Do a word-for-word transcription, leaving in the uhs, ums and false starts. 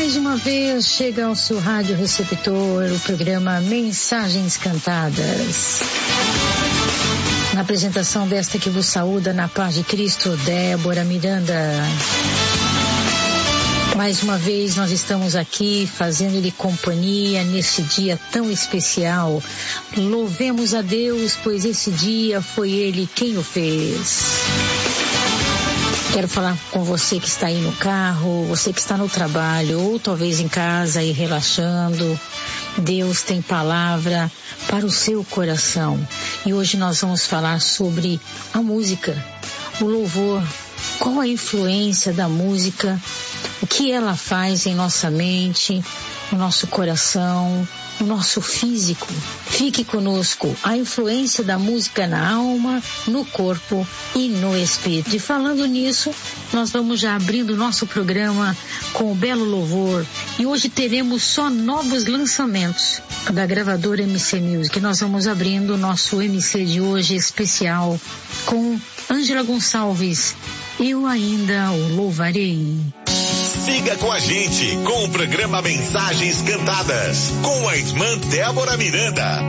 Mais uma vez chega ao seu rádio receptor o programa Mensagens Cantadas. Na apresentação desta que vos saúda na paz de Cristo, Débora Miranda. Mais uma vez nós estamos aqui fazendo-lhe companhia neste dia tão especial. Louvemos a Deus, pois esse dia foi Ele quem o fez. Quero falar com você que está aí no carro, você que está no trabalho, ou talvez em casa e relaxando. Deus tem palavra para o seu coração. E hoje nós vamos falar sobre a música, o louvor. Qual a influência da música, o que ela faz em nossa mente, no nosso coração, no nosso físico. Fique conosco, a influência da música na alma, no corpo e no espírito. E falando nisso, nós vamos já abrindo o nosso programa com o belo louvor. E hoje teremos só novos lançamentos da gravadora M C Music. Nós vamos abrindo o nosso M C de hoje especial com Ângela Gonçalves. Eu ainda o louvarei. Siga com a gente com o programa Mensagens Cantadas, com a irmã Débora Miranda.